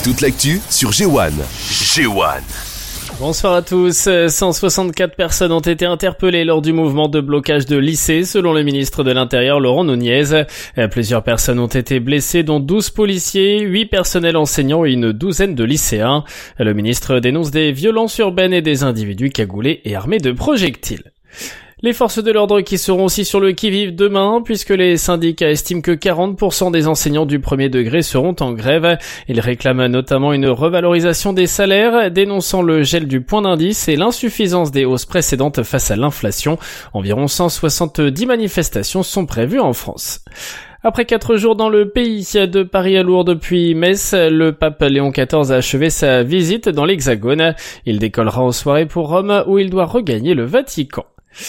Toute l'actu sur G1. Bonsoir à tous. 164 personnes ont été interpellées lors du mouvement de blocage de lycées, selon le ministre de l'Intérieur Laurent Nunez. Plusieurs personnes ont été blessées, dont 12 policiers, 8 personnels enseignants et une douzaine de lycéens. Le ministre dénonce des violences urbaines et des individus cagoulés et armés de projectiles. Les forces de l'ordre qui seront aussi sur le qui-vive demain, puisque les syndicats estiment que 40% des enseignants du premier degré seront en grève. Ils réclament notamment une revalorisation des salaires, dénonçant le gel du point d'indice et l'insuffisance des hausses précédentes face à l'inflation. Environ 170 manifestations sont prévues en France. Après 4 jours dans le pays, de Paris à Lourdes puis Metz, le pape Léon XIV a achevé sa visite dans l'Hexagone. Il décollera en soirée pour Rome, où il doit regagner le Vatican.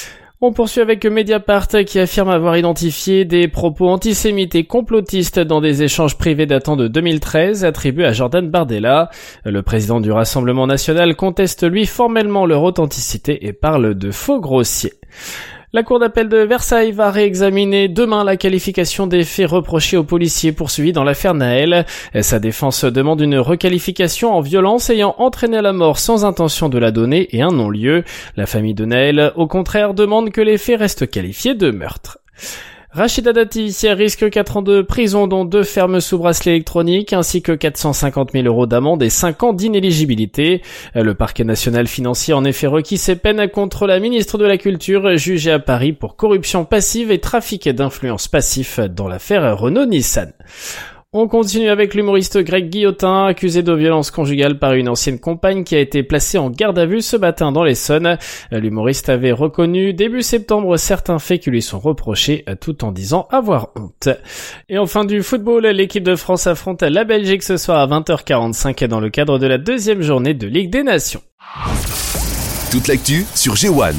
On poursuit avec Mediapart qui affirme avoir identifié des propos antisémites et complotistes dans des échanges privés datant de 2013 attribués à Jordan Bardella. Le président du Rassemblement national conteste lui formellement leur authenticité et parle de faux grossiers. La cour d'appel de Versailles va réexaminer demain la qualification des faits reprochés aux policiers poursuivis dans l'affaire Naël. Sa défense demande une requalification en violence ayant entraîné la mort sans intention de la donner et un non-lieu. La famille de Naël, au contraire, demande que les faits restent qualifiés de meurtre. Rachida Dati risque 4 ans de prison, dont 2 fermes sous bracelet électronique, ainsi que 450 000 € d'amende et 5 ans d'inéligibilité. Le parquet national financier a en effet requis ses peines contre la ministre de la Culture, jugée à Paris pour corruption passive et trafic d'influence passif dans l'affaire Renault-Nissan. On continue avec l'humoriste Greg Guillotin, accusé de violence conjugale par une ancienne compagne qui a été placée en garde à vue ce matin dans l'Essonne. L'humoriste avait reconnu début septembre certains faits qui lui sont reprochés, tout en disant avoir honte. Et enfin du football, l'équipe de France affronte la Belgique ce soir à 20h45 dans le cadre de la 2e journée de Ligue des Nations. Toute l'actu sur G1.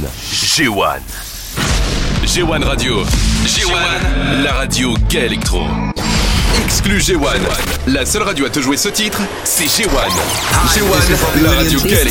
G1 Radio. G1, la radio Gay Electro. Exclu G1. La seule radio à te jouer ce titre, c'est G1. G1, la radio Gay Electro.